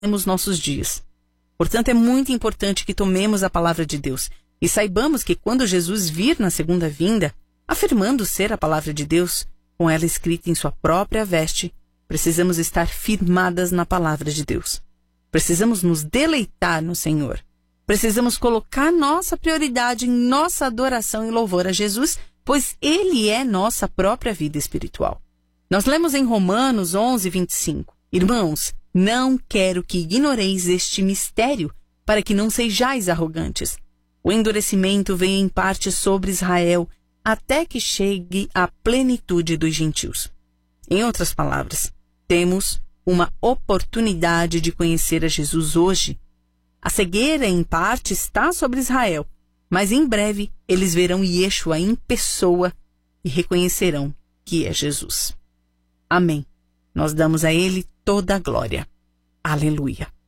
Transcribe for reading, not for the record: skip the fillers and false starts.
nos nossos dias. Portanto, é muito importante que tomemos a palavra de Deus e saibamos que quando Jesus vir na segunda vinda, afirmando ser a palavra de Deus, com ela escrita em sua própria veste, precisamos estar firmadas na palavra de Deus. Precisamos nos deleitar no Senhor. Precisamos colocar nossa prioridade em nossa adoração e louvor a Jesus, pois Ele é nossa própria vida espiritual. Nós lemos em Romanos 11:25. Irmãos, não quero que ignoreis este mistério, para que não sejais arrogantes. O endurecimento vem em parte sobre Israel, até que chegue a plenitude dos gentios. Em outras palavras, temos uma oportunidade de conhecer a Jesus hoje. A cegueira, em parte, está sobre Israel, mas em breve eles verão Yeshua em pessoa e reconhecerão que é Jesus. Amém. Nós damos a Ele toda a glória. Aleluia.